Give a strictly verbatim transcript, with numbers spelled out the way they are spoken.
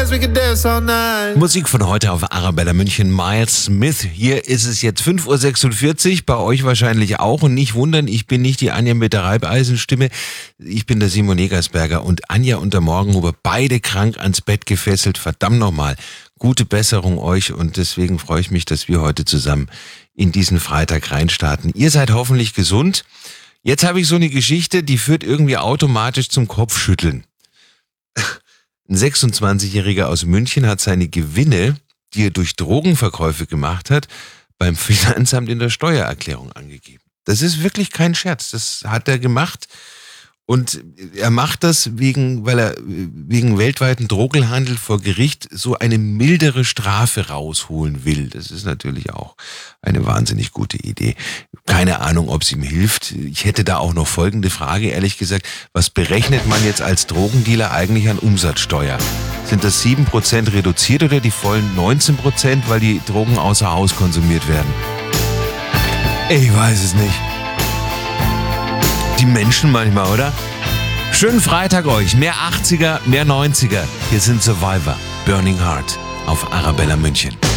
we could dance all night. Musik von heute auf Arabella München, Miles Smith. Hier ist es jetzt fünf Uhr sechsundvierzig, bei euch wahrscheinlich auch. Und nicht wundern, ich bin nicht die Anja mit der Reibeisenstimme. Ich bin der Simon Negersberger und Anja und der Morgenhuber, beide krank ans Bett gefesselt. Verdammt nochmal, gute Besserung euch und deswegen freue ich mich, dass wir heute zusammen in diesen Freitag reinstarten. Ihr seid hoffentlich gesund. Jetzt habe ich so eine Geschichte, die führt irgendwie automatisch zum Kopfschütteln. Ein sechsundzwanzigjähriger aus München hat seine Gewinne, die er durch Drogenverkäufe gemacht hat, beim Finanzamt in der Steuererklärung angegeben. Das ist wirklich kein Scherz. Das hat er gemacht. Und er macht das wegen, weil er wegen weltweiten Drogenhandel vor Gericht so eine mildere Strafe rausholen will. Das ist natürlich auch eine wahnsinnig gute Idee. Keine Ahnung, ob es ihm hilft. Ich hätte da auch noch folgende Frage, ehrlich gesagt. Was berechnet man jetzt als Drogendealer eigentlich an Umsatzsteuer? Sind das sieben Prozent reduziert oder die vollen neunzehn Prozent, weil die Drogen außer Haus konsumiert werden? Ich weiß es nicht. Die Menschen manchmal, oder? Schönen Freitag euch. Mehr achtziger, mehr neunziger. Hier sind Survivor, Burning Heart auf Arabella München.